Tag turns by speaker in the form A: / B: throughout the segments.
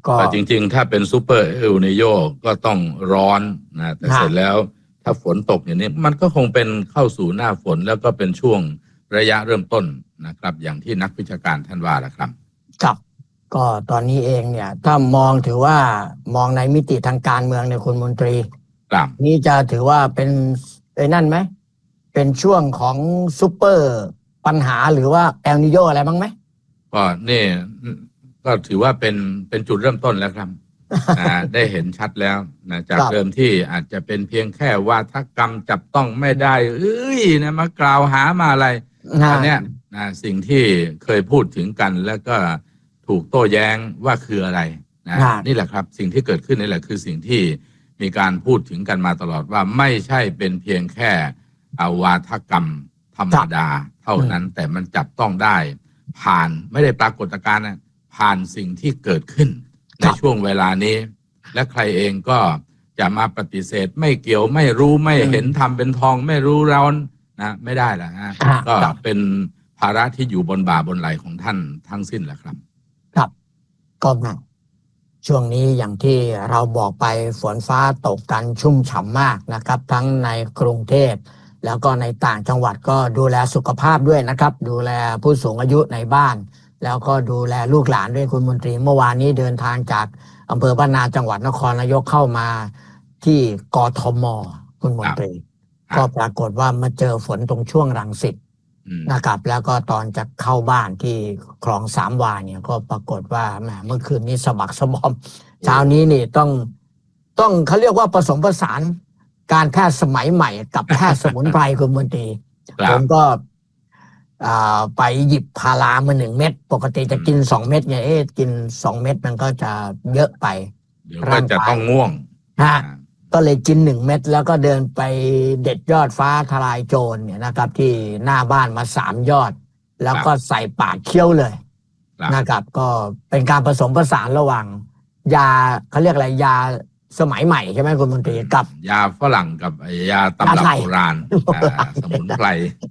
A: ก็จริงๆถ้าเป็นซูเปอร์เอลนิโญก็ต้องร้อนนะแต่เสร็จแล้วถ้าฝนตกอย่างนี้มันก็คงเป็นเข้าสู่หน้าฝนแล้วก็เป็นช่วงระยะเริ่มต้นนะครับอย่างที่นักวิชาการท่านว่าแหละครับ
B: ครับก็ตอนนี้เองเนี่ยถ้ามองถือว่ามองในมิติทางการเมืองในคุณมนตรีนี่จะถือว่าเป็นนั่นไหมเป็นช่วงของซูเปอร์ปัญหาหรือว่าเอลนิโญอะไรบ้างไหม
A: ก็นี่ก็ถือว่าเป็นจุดเริ่มต้นแล้วครับ ได้เห็นชัดแล้วนะจากเดิมที่อาจจะเป็นเพียงแค่วาทกรรมจับต้องไม่ได้นะมากล่าวหามาอะไรอันนี้นะสิ่งที่เคยพูดถึงกันแล้วก็ถูกโต้แย้งว่าคืออะไรนะนี่แหละครับสิ่งที่เกิดขึ้นนี่แหละคือสิ่งที่มีการพูดถึงกันมาตลอดว่าไม่ใช่เป็นเพียงแค่วาทกรรมธรรมดาเท่านั้นแต่มันจับต้องได้ผ่านไม่ได้ปรากฏการณ์นะผ่านสิ่งที่เกิดขึ้นในช่วงเวลานี้และใครเองก็จะมาปฏิเสธไม่เกี่ยวไม่รู้ไม่เห็นทำเป็นทองไม่รู้ร้อนนะไม่ได้ละฮะก็เป็นภาระที่อยู่บนบ่าบนไหล่ของท่านทั้งสิ้นแหละครับ
B: ครับก็นะช่วงนี้อย่างที่เราบอกไปฝนฟ้าตกกันชุ่มฉ่ำมากนะครับทั้งในกรุงเทพแล้วก็ในต่างจังหวัดก็ดูแลสุขภาพด้วยนะครับดูแลผู้สูงอายุในบ้านแล้วก็ดูแลลูกหลานด้วยคุณมนตรีเมื่อวานนี้เดินทางจากอำเภอบ้านนาจังหวัดนครนายกเข้ามาที่กทมคุณมนตรีก็ปรากฏว่ามาเจอฝนตรงช่วงรังสิตนะครับแล้วก็ตอนจะเข้าบ้านที่คลองสามวาเนี่ยก็ปรากฏว่าแหมเมื่อคืนนี้สะบักสะบอมเช้านี้นี่ต้องเขาเรียกว่าผสมผสานการแพทย์สมัยใหม่กับแพทย์สมุนไพรคุณมนตรีผมก็ไปหยิบพารามา1 เม็ดปกติจะกิน2 เม็ดไงกิน2 เม็ดมันก็จะเยอะไป
A: เดี๋ยวก็จะต้องง่วง
B: ก็เลยกิน1 เม็ดแล้วก็เดินไปเด็ดยอดฟ้าทลายโจรเนี่ยนะครับที่หน้าบ้านมา3 ยอดแล้วก็ใส่ปากเคี้ยวเลยนะครับก็เป็นการผสมผสานระหว่างยาเขาเรียกอะไรยาสมัยใหม่ใช่ไหมคุณมนตรีกับ
A: ยาฝรั่งกับยาตำรับโบราณสมุนไพร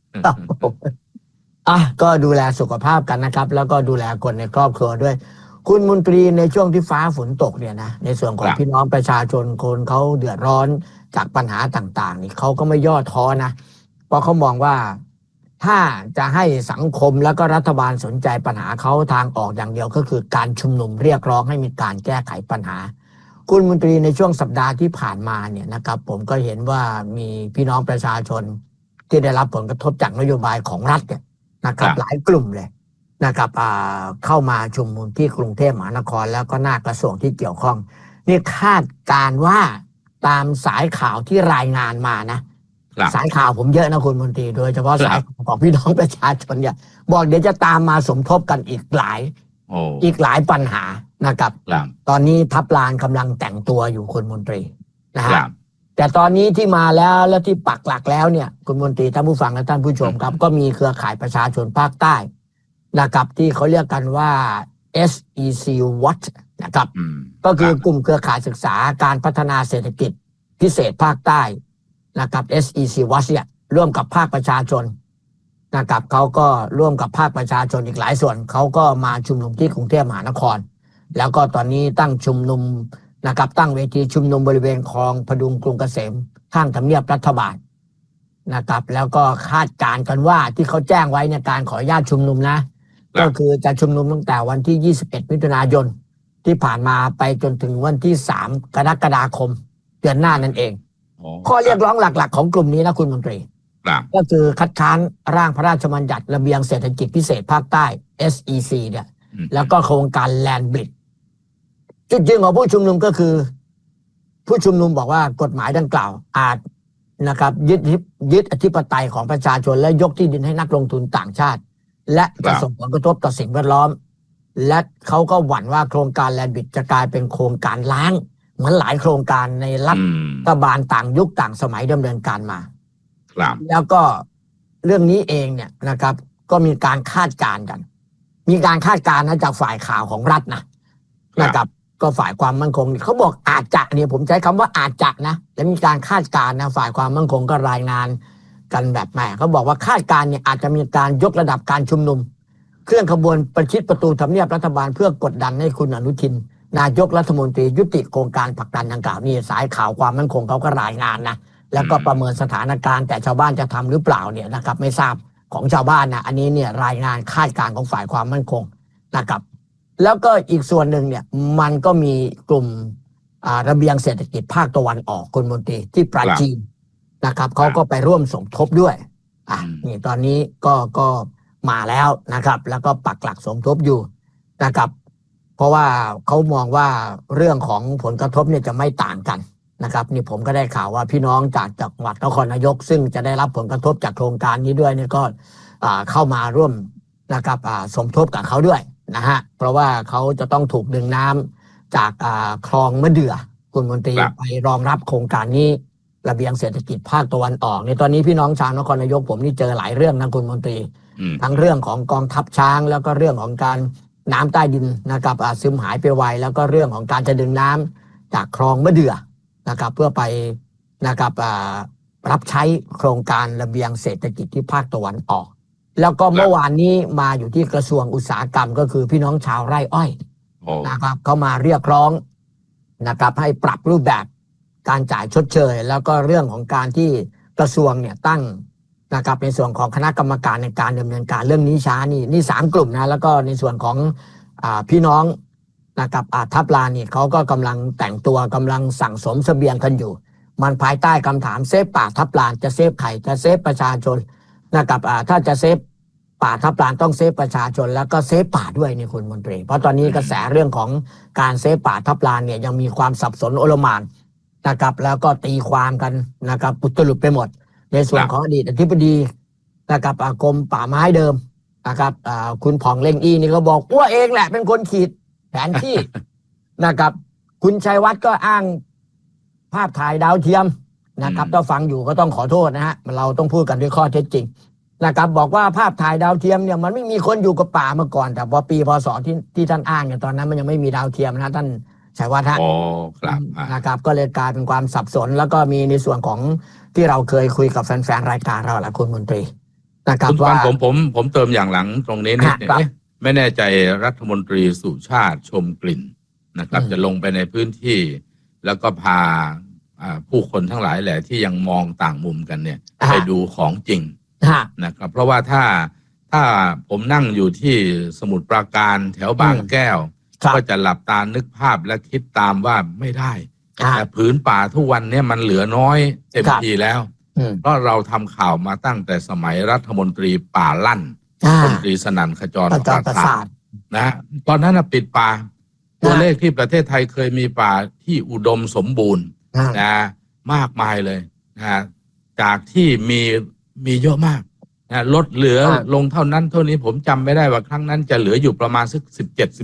B: ก็ดูแลสุขภาพกันนะครับแล้วก็ดูแลคนในครอบครัวด้วยคุณมนตรีในช่วงที่ฟ้าฝนตกเนี่ยนะในส่วนของพี่น้องประชาชนคนเขาเดือดร้อนจากปัญหาต่างๆนี่เขาก็ไม่ย่อท้อนะเพราะเขามองว่าถ้าจะให้สังคมแล้วก็รัฐบาลสนใจปัญหาเขาทางออกอย่างเดียวก็คือการชุมนุมเรียกร้องให้มีการแก้ไขปัญหาคุณมนตรีในช่วงสัปดาห์ที่ผ่านมาเนี่ยนะครับผมก็เห็นว่ามีพี่น้องประชาชนที่ได้รับผลกระทบจากนโยบายของรัฐเนี่ยนะครับหลายกลุ่มเลยนะครับเข้ามาชุมนุมที่กรุงเทพมหานครแล้วก็หน้ากระทรวงที่เกี่ยวข้องนี่คาดการว่าตามสายข่าวที่รายงานมานะสายข่าวผมเยอะนะคุณมนตรีโดยเฉพาะสายของพี่น้องประชาชนเนี่ยบอกเดี๋ยวจะตามมาสมทบกันอีกหลายปัญหานะครับตอนนี้ทัพลานกำลังแต่งตัวอยู่คุณมนตรีนะฮะแต่ตอนนี้ที่มาแล้วที่ปักหลักแล้วเนี่ยคุณมนตรีท่านผู้ฟังและท่านผู้ชมครับก็มีเครือข่ายประชาชนภาคใต้นะครับที่เขาเรียกกันว่า SEC Watch นะครับก็คือกลุ่มเครือข่ายศึกษาการพัฒนาเศรษฐกิจพิเศษภาคใต้นะครับ SEC Watch เนี่ยร่วมกับภาคประชาชนนะครับเขาก็ร่วมกับภาคประชาชนอีกหลายส่วนเขาก็มาชุมนุมที่กรุงเทพมหานครแล้วก็ตอนนี้ตั้งชุมนุมนะครับตั้งเวทีชุมนุมบริเวณคลองพดุงกรุงเกษมข้างทำเนียบรัฐบาลนะครับแล้วก็คาดการณ์กันว่าที่เขาแจ้งไว้ในการขออนุญาตชุมนุมนะก็คือจะชุมนุมตั้งแต่วันที่21มิถุนายนที่ผ่านมาไปจนถึงวันที่3กรกฎาคมเดือนหน้านั่นเองข้อเรียกร้องหลักๆของกลุ่มนี้นะคุณมนตรีก็คือคัดค้านร่างพระราชบัญญัติระเบียงเศรษฐกิจพิเศษภาคใต้ SEC เนี่ยแล้วก็โครงการแลนด์บริดจ์จุดยืนของผู้ชุมนุมก็คือผู้ชุมนุมบอกว่ากฎหมายดังกล่าวอาจนะครับยึดอธิปไตยของประชาชนและยกที่ดินให้นักลงทุนต่างชาติและจะส่งผลกระทบต่อสิ่งแวดล้อมและเขาก็หวั่นว่าโครงการแลนด์บริดจ์จะกลายเป็นโครงการล้างเหมือนหลายโครงการในรัฐบาลต่างยุคต่างสมัยดำเนินการมาแล้วก็เรื่องนี้เองเนี่ยนะครับก็มีการคาดการณ์กันมีการคาดการณ์นะจากฝ่ายข่าวของรัฐนะครับก็ฝ่ายความมั่นคงเขาบอกอาจจะเนี่ยผมใช้คำว่าอาจจะนะและมีการคาดการณ์นะฝ่ายความมั่นคงก็รายงานกันแบบแหมเขาบอกว่าคาดการณ์เนี่ยอาจจะมีการยกระดับการชุมนุมเคลื่อนขบวนประชิดประตูทำเนียบรัฐบาลเพื่อกดดันให้คุณอนุทินนายกรัฐมนตรียุติโครงการผลักดันดังกล่าวนี่สายข่าวความมั่นคงเขาก็รายงานนะแล้วก็ประเมินสถานการณ์แต่ชาวบ้านจะทำหรือเปล่าเนี่ยนะครับไม่ทราบของชาวบ้านนะอันนี้เนี่ยรายงานคาดการณ์ของฝ่ายความมั่นคงนะครับแล้วก็อีกส่วนหนึ่งเนี่ยมันก็มีกลุ่มระเบียงเศรษฐกิจภาคตะวันออกคุณมนตรีที่ปราจีนนะครับเขาก็ไปร่วมสมทบด้วยนี่ตอนนี้ก็มาแล้วนะครับแล้วก็ปักหลักสมทบอยู่นะครับเพราะว่าเขามองว่าเรื่องของผลกระทบเนี่ยจะไม่ต่างกันนะครับนี่ผมก็ได้ข่าวว่าพี่น้องจากจังหวัดนครนายกซึ่งจะได้รับผลกระทบจากโครงการนี้ด้วยเนี่ยก็เข้ามาร่วมนะครับสมทบกับเขาด้วยนะฮะเพราะว่าเขาจะต้องถูกดึงน้ำจากคลองมะเดื่อคุณมนตรีไปรองรับโครงการนี้ระเบียงเศรษฐกิจภาคตะวันออกในตอนนี้พี่น้องชาวนครนายกผมนี่เจอหลายเรื่องนะคุณมนตรีทั้งเรื่องของกองทัพช้างแล้วก็เรื่องของการน้ำใต้ดินนะครับซึมหายไปไวแล้วก็เรื่องของการจะดึงน้ำจากคลองมะเดื่อนะครับเพื่อไปนะครับรับใช้โครงการระเบียงเศรษฐกิจที่ภาคตะวันออกแล้วก็เมื่อวานนี้มาอยู่ที่กระทรวงอุตสาหกรรมก็คือพี่น้องชาวไร่อ้อยนะครับเขามาเรียกร้องนะครับให้ปรับรูปแบบการจ่ายชดเชยแล้วก็เรื่องของการที่กระทรวงเนี่ยตั้งนะครับในส่วนของคณะกรรมการในการดำเนินการเรื่องนี้ช้านี่3 กลุ่มนะแล้วก็ในส่วนของพี่น้องนะครับทัพลานนี่เขาก็กำลังแต่งตัวกำลังสั่งสมเสบียงกันอยู่มันภายใต้คำถามเซฟป่าทัพลานจะเซฟใครจะเซฟประชาชนนะครับถ้าจะเซฟป่าทับลานต้องเซฟประชาชนแล้วก็เซฟป่าด้วยนี่คุณมนตรีเพราะตอนนี้กระแสเรื่องของการเซฟป่าทับลานเนี่ยยังมีความสับสนโอลหม่านนะครับแล้วก็ตีความกันนะครับอุตลุดไปหมดในส่วนของอดีตอธิบดีนะครับกรมป่าไม้เดิมนะครับคุณผ่องเล็งอีนี่ก็บอกว่าเองแหละเป็นคนขีดแผนที่ นะครับคุณชัยวัฒน์ก็อ้างภาพถ่ายดาวเทียมนะครับถ้าฟังอยู่ก็ต้องขอโทษนะฮะเราต้องพูดกันด้วยข้อเท็จจริงนะครับบอกว่าภาพถ่ายดาวเทียมเนี่ยมันไม่มีคนอยู่กับป่ามาก่อนแต่พอปีพศที่ท่านอ้างเนี่ยตอนนั้นมันยังไม่มีดาวเทียมนะท่านชัยวัฒน์ฮะ
A: ครับ
B: นะครับก็เลยกลายเป็นความสับสนแล้วก็มีในส่วนของที่เราเคยคุยกับแฟนๆรายการเราแหละคุณมนตรีนะครับว่า
A: ผมเติมอย่างหลังตรงนี้นิดนึงไม่แน่ใจรัฐมนตรีสุชาติชมกลิ่นนะครับจะลงไปในพื้นที่แล้วก็พาผู้คนทั้งหลายแหละที่ยังมองต่างมุมกันเนี่ยไปดูของจริงนะครับเพราะว่าถ้าผมนั่งอยู่ที่สมุทรปราการแถวบางแก้วก็จะหลับตานึกภาพและคิดตามว่าไม่ได้แต่ผืนป่าทุกวันนี้มันเหลือน้อยเต็มทีแล้วเพราะเราทำข่าวมาตั้งแต่สมัยรัฐมนตรีป่าลั่นมนตรีสนั่นขจรประสาทนะตอนนั้นปิดป่าตัวเลขที่ประเทศไทยเคยมีป่าที่อุดมสมบูรณ์นะมากมายเลยนะจากที่มีเยอะมากนะลดเหลือลงเท่านั้นเท่านี้ผมจำไม่ได้ว่าครั้งนั้นจะเหลืออยู่ประมาณสัก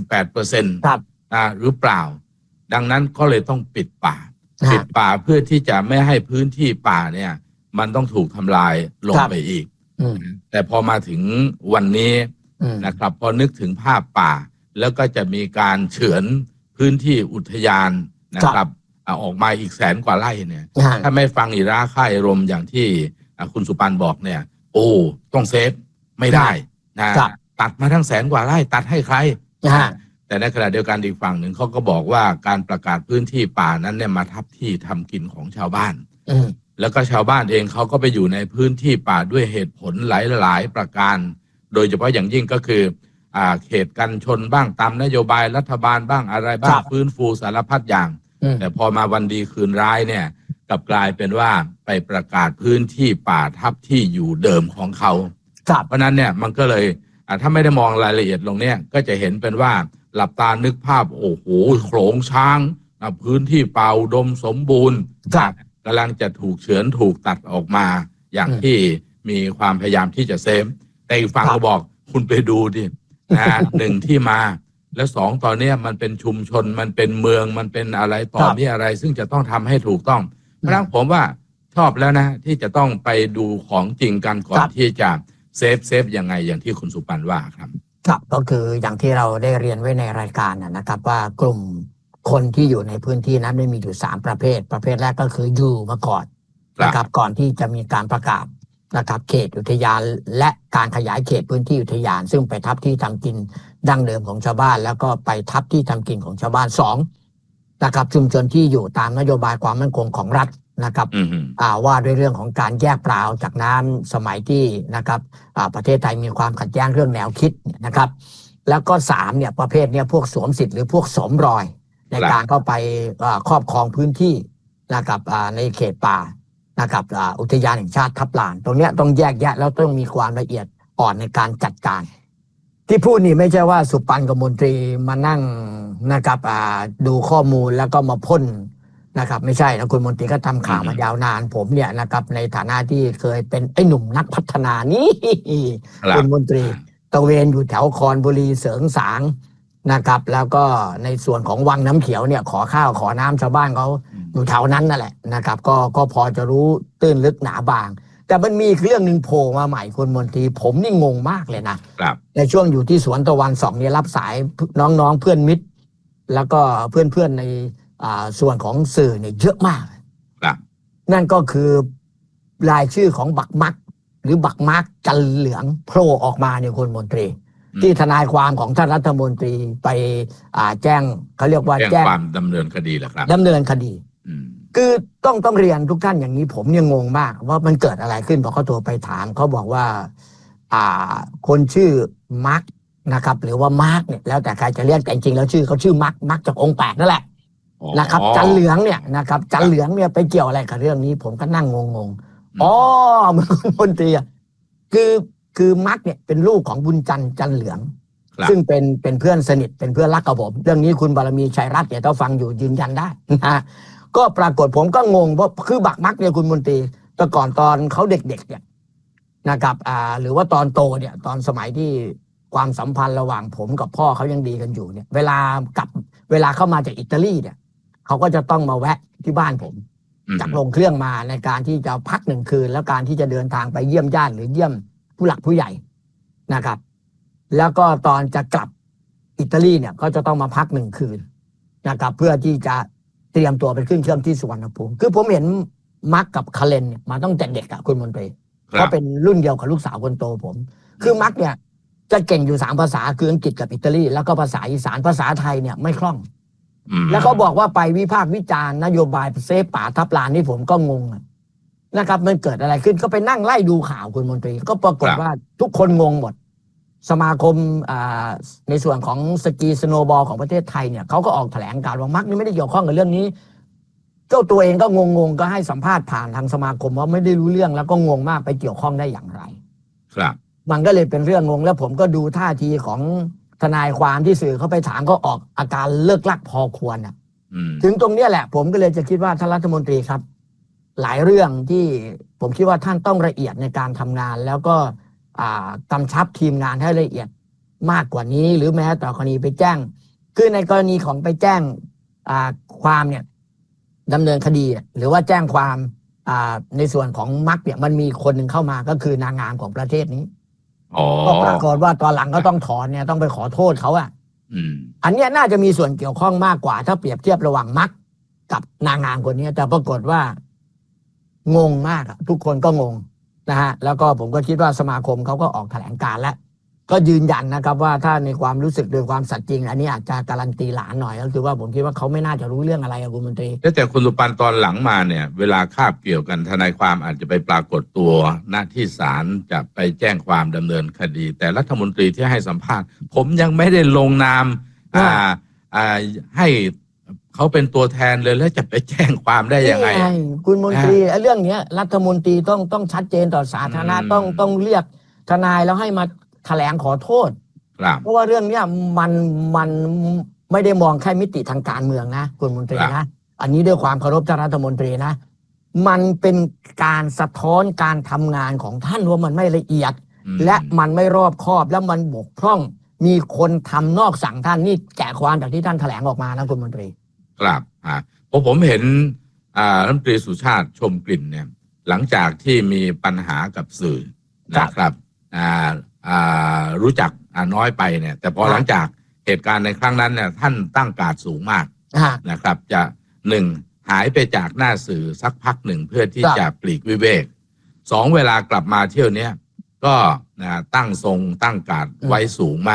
A: 17-18%หรือเปล่าดังนั้นก็เลยต้องปิดป่าเพื่อที่จะไม่ให้พื้นที่ป่าเนี่ยมันต้องถูกทำลายลงไปอีกแต่พอมาถึงวันนี้นะครับพอนึกถึงภาพป่าแล้วก็จะมีการเฉือนพื้นที่อุทยานนะครับออกมาอีก100,000 กว่าไร่เนี่ยถ้าไม่ฟังอิราค่ายรมอย่างที่คุณสุปันบอกเนี่ยโอ้ต้องเซฟไม่ได้นะตัดมาทั้ง100,000 กว่าไร่ตัดให้ใครแต่ในขณะเดียวกันอีกฝั่งหนึ่งเขาก็บอกว่าการประกาศพื้นที่ป่านั้นเนี่ยมาทับที่ทำกินของชาวบ้านแล้วก็ชาวบ้านเองเขาก็ไปอยู่ในพื้นที่ป่าด้วยเหตุผลหลายประการโดยเฉพาะอย่างยิ่งก็คือเขตกันชนบ้างตามนโยบายรัฐบาลบ้างอะไรบ้างฟื้นฟูสารพัดอย่างแต่พอมาวันดีคืนร้ายเนี่ยกลับกลายเป็นว่าไปประกาศพื้นที่ป่าทับที่อยู่เดิมของเขาเพราะนั้นเนี่ยมันก็เลยถ้าไม่ได้มองรายละเอียดลงเนี่ยก็จะเห็นเป็นว่าหลับตานึกภาพโอ้โหโขลงช้างพื้นที่ป่าอุดมสมบูรณ์กำลังจะถูกเฉือนถูกตัดออกมาอย่างที่มีความพยายามที่จะเซฟแต่อีกฝั่งก็บอกคุณไปดูดิ1ที่มาและ2ตอนนี้มันเป็นชุมชนมันเป็นเมืองมันเป็นอะไรต่อมีอะไรซึ่งจะต้องทำให้ถูกต้องเพราะฉะนั้นผมว่าชอบแล้วนะที่จะต้องไปดูของจริงกันก่อนที่จะเซฟยังไงอย่างที่คุณสุปันว่าครับ
B: ก็คืออย่างที่เราได้เรียนไว้ในรายการนะครับว่ากลุ่มคนที่อยู่ในพื้นที่นั้นได้มีอยู่3ประเภทแรกก็คืออยู่มาก่อนนะครับก่อนที่จะมีการประกาศนะครับเขตอุทยานและการขยายเขตพื้นที่อุทยานซึ่งไปทับที่ทำกินดั้งเดิมของชาวบ้านแล้วก็ไปทับที่ทำกินของชาวบ้าน2นะครับชุมชนที่อยู่ตามนโยบายความมั่นคงของรัฐนะครับว่าด้วยเรื่องของการแยกปลาจากน้ำสมัยที่นะครับประเทศไทยมีความขัดแย้งเรื่องแนวคิดนะครับแล้วก็3เนี่ยประเภทเนี่ยพวกสวมสิทธิ์หรือพวกสวมรอยในการเข้าไปครอบครองพื้นที่นะครับในเขตป่านะครับอุทยานแห่งชาติทับลานตรงนี้ต้องแยกแยะแล้วต้องมีความละเอียดอ่อนในการจัดการที่พูดนี่ไม่ใช่ว่าสุปันกับมนตรีมานั่งนะครับดูข้อมูลแล้วก็มาพ่นนะครับไม่ใช่นะคุณมนตรีก็ทำข่าวมายาวนานผมเนี่ยนะครับในฐานะที่เคยเป็นไอ้หนุ่มนักพัฒนานี่คุณมนตรีตะเวนอยู่แถวคอนบุรีเสริงสางนะครับแล้วก็ในส่วนของวังน้ำเขียวเนี่ยขอข้าวขอน้ำชาวบ้านเขาอยู่แถวนั้นนั่นแหละนะครับก็พอจะรู้ตื้นลึกหนาบางแต่มันมีเรื่องหนึ่งโผล่มาใหม่คุณมนตรีผมนี่งงมากเลยนะครับในช่วงอยู่ที่สวนตะวัน2เนี่ยรับสายน้องๆเพื่อนมิตรแล้วก็เพื่อนๆในส่วนของสื่อเนี่ยเยอะมาก
A: ครับ
B: นั่นก็คือรายชื่อของบักมักหรือบักมาร์กจันเหลืองโผล่ออกมาเนี่ยคุณมนตรีที่ทนายความของท่านรัฐมนตรีไปแจ้งเขาเรียกว่า
A: แจ้งความดำเนินคดีเหรอครับ
B: ดำเนินคดีคือต้องเรียนทุกท่านอย่างนี้ผมยังงงมากว่ามันเกิดอะไรขึ้นพอเขาโทรไปถามเขาบอกว่าคนชื่อมาร์กนะครับหรือว่ามาร์กเนี่ยแล้วแต่ใครจะเรียกแต่จริงๆแล้วชื่อเขาชื่อมาร์กจากองค์8นั่นแหละนะครับจันเหลืองเนี่ยนะครับจันเหลืองเนี่ยไปเกี่ยวอะไรกับเรื่องนี้ผมก็นั่งงงอ๋อมันมนตรีคือมาร์กเนี่ยเป็นลูกของบุญจันเหลืองซึ่งเป็นเพื่อนสนิทเป็นเพื่อนรักกับผมเรื่องนี้คุณบารมีชัยรัตน์เนี่ยถ้าฟังอยู่ยืนยันได้นะก็ปรากฏผมก็งงเพราะคือบักมักเนี่ยคุณมนตรีแต่ก่อนตอนเขาเด็กๆเนี่ยนะครับหรือว่าตอนโตเนี่ยตอนสมัยที่ความสัมพันธ์ระหว่างผมกับพ่อเขายังดีกันอยู่เนี่ยเวลาเข้ามาจากอิตาลีเนี่ยเขาก็จะต้องมาแวะที่บ้านผมจากลงเครื่องมาในการที่จะพัก1 คืนแล้วการที่จะเดินทางไปเยี่ยมญาติหรือเยี่ยมผู้หลักผู้ใหญ่นะครับแล้วก็ตอนจะกลับอิตาลีเนี่ยก็จะต้องมาพัก1 คืนนะครับเพื่อที่จะเตรียมตัวไปขึ้นเครื่องที่สุวรรณภูมิคือผมเห็นมักกับคาเลนเนี่ยมาตั้งแต่เด็กอะคุณมนตรีเขาเป็นรุ่นเดียวกับลูกสาวคนโตผมคือมักเนี่ยจะเก่งอยู่3 ภาษาคืออังกฤษกับอิตาลีแล้วก็ภาษาอีสานภาษาไทยเนี่ยไม่คล่องแล้วเขาบอกว่าไปวิพากษ์วิจารณ์นโยบายเซฟป่าทับลานนี่ผมก็งงนะครับมันเกิดอะไรขึ้นก็ไปนั่งไล่ดูข่าวคุณมนตรีก็ปรากฏว่าทุกคนงงหมดสมาคมในส่วนของสกีสโนว์บอลของประเทศไทยเนี่ยเขาก็ออกแถลงการว่ามักนี่ไม่ได้เกี่ยวข้องกับเรื่องนี้เจ้าตัวเองก็งงก็ให้สัมภาษณ์ผ่านทางสมาคมว่าไม่ได้รู้เรื่องแล้วก็งงมากไปเกี่ยวข้องได้อย่างไร
A: ครับ
B: มันก็เลยเป็นเรื่องงงแล้วผมก็ดูท่าทีของทนายความที่สื่อเขาไปถามก็ออกอาการเลิกลักพอควรถึงตรงนี้แหละผมก็เลยจะคิดว่าท่านรัฐมนตรีครับหลายเรื่องที่ผมคิดว่าท่านต้องละเอียดในการทำงานแล้วก็กำชับทีมงานให้ละเอียดมากกว่านี้หรือแม้แต่กรณีไปแจ้งคือในกรณีของไปแจ้งความเนี่ยดำเนินคดีหรือว่าแจ้งความในส่วนของมักเนี่ยมันมีคนหนึ่งเข้ามาก็คือนางงามของประเทศนี้ก็ปรากฏว่าตอนหลังก็ต้องถอนเนี่ยต้องไปขอโทษเขาอันนี้น่าจะมีส่วนเกี่ยวข้องมากกว่าถ้าเปรียบเทียบระหว่างมักกับนางงามคนนี้แต่ปรากฏว่างงมากทุกคนก็งงนะฮะแล้วก็ผมก็คิดว่าสมาคมเขาก็ออกแถลงการแล้วก็ยืนยันนะครับว่าถ้าในความรู้สึกโดยความสัตย์จริงอันนี้อาจจะการันตีหลานหน่อยก็คือว่าผมคิดว่าเขาไม่น่าจะรู้เรื่องอะไรคุณมนตรี
A: แต่คุณสุปันตอนหลังมาเนี่ยเวลาคาบเกี่ยวกันทนายความอาจจะไปปรากฏตัวณที่ศาลจะไปแจ้งความดำเนินคดีแต่รัฐมนตรีที่ให้สัมภาษณ์ผมยังไม่ได้ลงนามให้เขาเป็นตัวแทนเลยแล้วจะไปแจ้งความได้ยังไง
B: คุณมนตรีเรื่องนี้รัฐมนตรีต้องชัดเจนต่อสาธารณะต้องเรียกทนายแล้วให้มาแถลงขอโทษเพราะว่าเรื่องนี้มันไม่ได้มองแค่มิติทางการเมืองนะคุณมนตรีนะอันนี้ด้วยความเคารพท่านรัฐมนตรีนะมันเป็นการสะท้อนการทำงานของท่านว่ามันไม่ละเอียดและมันไม่รอบคอบแล้วมันบกพร่องมีคนทำนอกสั่งท่านนี่แกะความจากที่ท่านแถลงออกมานะคุณมนตรี
A: ครับผมเห็นรัฐมนตรีสุชาติชมกลิ่นเนี่ยหลังจากที่มีปัญหากับสื่อนะครับรู้จักน้อยไปเนี่ยแต่พอหลังจากเหตุการณ์ในครั้งนั้นเนี่ยท่านตั้งการสูงมากนะครับจะ1หายไปจากหน้าสื่อสักพักหนึ่งเพื่อที่จะปลีกวิเวก2เวลากลับมาเที่ยวนี้ก็ตั้งทรงตั้งการไว้สูงมาก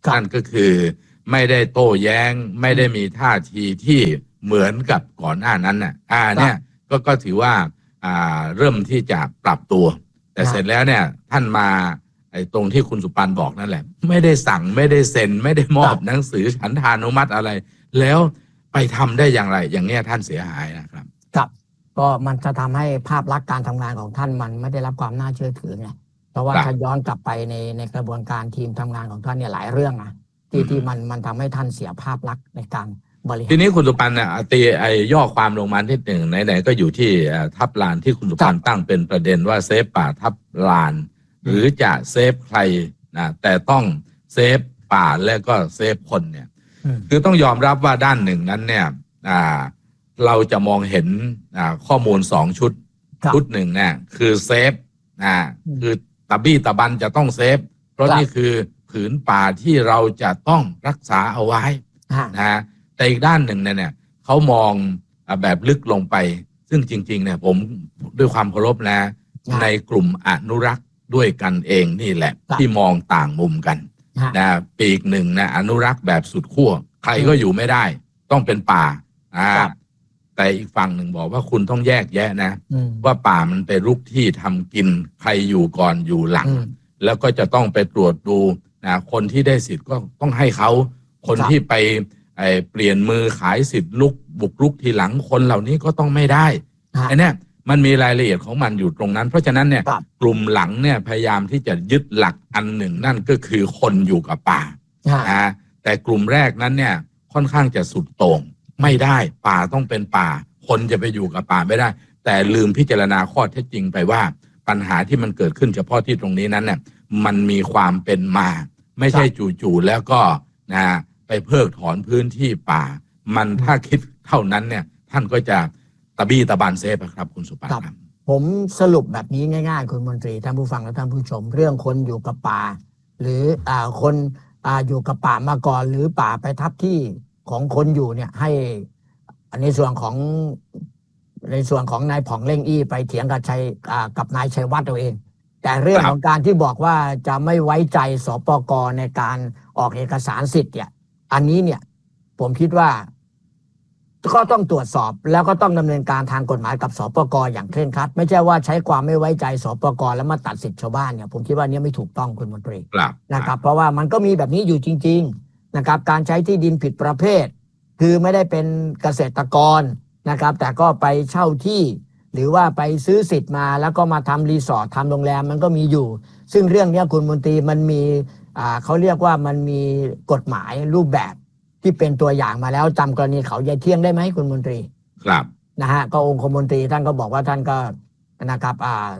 A: นั่นก็คือไม่ได้โต้แย้งไม่ได้มีท่าทีที่เหมือนกับก่อนหน้านั้นน่ะเนี่ยก็ถือว่าเริ่มที่จะปรับตัวแต่เสร็จแล้วเนี่ยท่านมาตรงที่คุณสุปันบอกนั่นแหละไม่ได้สั่งไม่ได้เซ็นไม่ได้มอบหนังสือฉันทานุมัติอะไรแล้วไปทำได้อย่างไรอย่างเนี้ยท่านเสียหายนะครับ
B: ครับก็มันจะทำให้ภาพลักษณ์การทำงานของท่านมันไม่ได้รับความน่าเชื่อถือไงเพราะว่าถ้าย้อนกลับไปในกระบวนการทีมทำงานของท่านเนี่ยหลายเรื่องนะที่มันทำให้ท่านเสียภาพลักษณ์ในการบริหาร
A: ทีนี้คุณสุปันเนี่ยตีย่อความลงมาที่หนึ่งไหนๆก็อยู่ที่ทับลานที่คุณสุปันตั้งเป็นประเด็นว่าเซฟป่าทับลานหรือจะเซฟใครนะแต่ต้องเซฟป่าและก็เซฟคนเนี่ยคือต้องยอมรับว่าด้านหนึ่งนั้นเนี่ยเราจะมองเห็นข้อมูล2 ชุดหนึ่งเนี่ยคือเซฟคือตะบี้ตะบันจะต้องเซฟเพราะนี่คือผืนป่าที่เราจะต้องรักษาเอาไว้นะแต่อีกด้านหนึ่งเนี่ยเขามองแบบลึกลงไปซึ่งจริงๆเนี่ยผมด้วยความเคารพนะในกลุ่มอนุรักษ์ด้วยกันเองนี่แหละที่มองต่างมุมกันนะปีกหนึ่งนะอนุรักษ์แบบสุดขั้วใครก็อยู่ไม่ได้ต้องเป็นป่าแต่อีกฝั่งหนึ่งบอกว่าคุณต้องแยกแยะนะว่าป่ามันเป็นรุกที่ทำกินใครอยู่ก่อนอยู่หลังแล้วก็จะต้องไปตรวจดูนะคนที่ได้สิทธิ์ก็ต้องให้เขาคนที่ไปเปลี่ยนมือขายสิทธิ์บุกรุกทีหลังคนเหล่านี้ก็ต้องไม่ได้ไอ้นี่มันมีรายละเอียดของมันอยู่ตรงนั้นเพราะฉะนั้นเนี่ยกลุ่มหลังเนี่ยพยายามที่จะยึดหลักอันหนึ่งนั่นก็คือคนอยู่กับป่าแต่กลุ่มแรกนั้นเนี่ยค่อนข้างจะสุดโต่งไม่ได้ป่าต้องเป็นป่าคนจะไปอยู่กับป่าไม่ได้แต่ลืมพิจารณาข้อเท็จจริงไปว่าปัญหาที่มันเกิดขึ้นเฉพาะที่ตรงนี้นั้นเนี่ยมันมีความเป็นมาไม่ใช่จู่ๆแล้วก็ไปเพิกถอนพื้นที่ป่ามันถ้าคิดเท่านั้นเนี่ยท่านก็จะตะบี้ตะบันเซฟครับคุณสุปันครับ
B: ผมสรุปแบบนี้ง่ายๆคุณมนตรีท่านผู้ฟังและท่านผู้ชมเรื่องคนอยู่กับป่าหรือคนอยู่กับป่ามาก่อนหรือป่าไปทับที่ของคนอยู่เนี่ยให้ในส่วนของนายผ่องเล่งอี้ไปเถียงกับนายชัยวัฒน์ตัวเองแต่เรื่องของการที่บอกว่าจะไม่ไว้ใจสปก.ในการออกเอกสารสิทธิ์เนี่ยอันนี้เนี่ยผมคิดว่าก็ต้องตรวจสอบแล้วก็ต้องดำเนินการทางกฎหมายกับสปก.อย่างเคร่งครัดไม่ใช่ว่าใช้ความไม่ไว้ใจสปก.แล้วมาตัดสิทธิชาวบ้านเนี่ยผมคิดว่านี้ไม่ถูกต้องคุณมนตรีนะครับเพราะว่ามันก็มีแบบนี้อยู่จริงๆนะครับการใช้ที่ดินผิดประเภทคือไม่ได้เป็นเกษตรกรนะครับแต่ก็ไปเช่าที่หรือว่าไปซื้อสิทธิ์มาแล้วก็มาทำรีสอร์ททำโรงแรมมันก็มีอยู่ซึ่งเรื่องนี้คุณมนตรีมันมีเขาเรียกว่ามันมีกฎหมายรูปแบบที่เป็นตัวอย่างมาแล้วจำกรณีเขายายเที่ยงได้ไหมคุณมนตรี
A: ครับ
B: นะฮะก็องคมนตรีท่านก็บอกว่าท่านก็นะครับ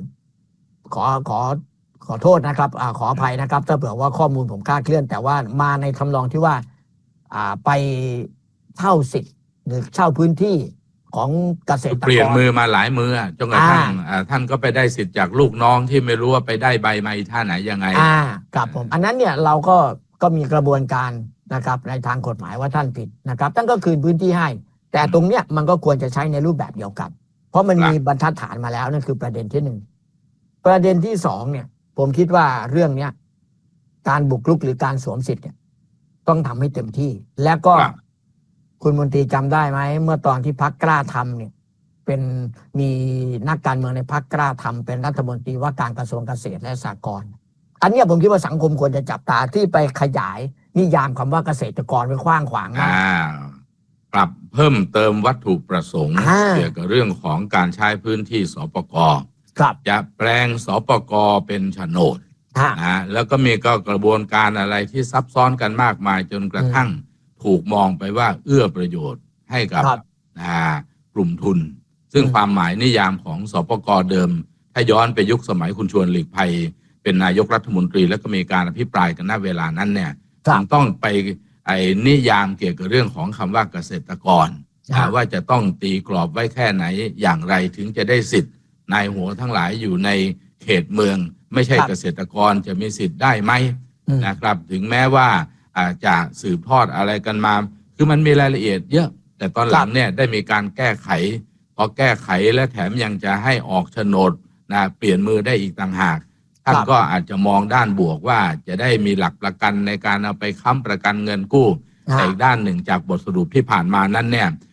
B: ขอโทษนะครับขออภัยนะครับถ้าเผื่อว่าข้อมูลผมคลาดเคลื่อนแต่ว่ามาในทำนองที่ว่าไปเช่าสิทธิ์หรือเช่าพื้นที่ของเกษตรกร
A: เปลี่ยนมือมาหลายมือจนกระทั่งท่านก็ไปได้สิทธิ์จากลูกน้องที่ไม่รู้ว่าไปได้ใบมาอีท่าไหนยังไง
B: ครับผมอันนั้นเนี่ยเราก็มีกระบวนการนะครับในทางกฎหมายว่าท่านผิดนะครับท่านก็คืนพื้นที่ให้แต่ตรงเนี้ยมันก็ควรจะใช้ในรูปแบบเดียวกันเพราะมันมีบรรทัดฐานมาแล้วนั่นคือประเด็นที่1ประเด็นที่2เนี่ยผมคิดว่าเรื่องเนี้ยการบุกรุกหรือการสวมสิทธิ์เนี่ยต้องทำให้เต็มที่แล้วก็คุณมนตรีจำได้ไหมเมื่อตอนที่พรรคกล้าทำเนี่ยมีนักการเมืองในพรรคกล้าทำเป็นรัฐมนตรีว่าการกระทรวงเกษตรและสหกรณ์อันนี้ผมคิดว่าสังคมควรจะจับตาที่ไปขยายนิยามคำว่าเกษตรกรไปกว้างขวางมาก
A: ปรับเพิ่มเติมวัตถุประสงค์เกี่ยวกับเรื่องของการใช้พื้นที่สปก.จะแปลงสปก.เป็นโฉนดแล้วก็มีกระบวนการอะไรที่ซับซ้อนกันมากมายจนกระทั่งถูกมองไปว่าเอื้อประโยชน์ให้กับกลุ่มทุนซึ่งความหมายนิยามของสปก.เดิมถ้าย้อนไปยุคสมัยคุณชวนหลีกภัยเป็นนายกรัฐมนตรีแล้วก็มีการอภิปรายกันณเวลานั้นเนี่ยต้องไปนิยามเกี่ยวกับเรื่องของคำว่าเกษตรกรว่าจะต้องตีกรอบไว้แค่ไหนอย่างไรถึงจะได้สิทธิ์นายหัวทั้งหลายอยู่ในเขตเมืองไม่ใช่เกษตรกรจะมีสิทธิ์ได้ไหมนะครับถึงแม้ว่าจะสืบทอดอะไรกันมาคือมันมีรายละเอียดเยอะแต่ตอนหลังเนี่ยได้มีการแก้ไขพอแก้ไขและแถมยังจะให้ออกโฉนดเปลี่ยนมือได้อีกต่างหากท่านก็อาจจะมองด้านบวกว่าจะได้มีหลักประกันในการเอาไปค้ำประกันเงินกู้แต่อีกด้านหนึ่งจากบทสรุปที่ผ่านมานั้นเนี่ย